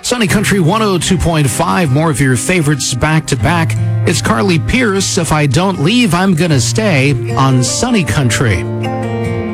Sunny Country 102.5, more of your favorites back to back. It's Carly Pierce, If I Don't Leave, I'm Gonna Stay on Sunny Country.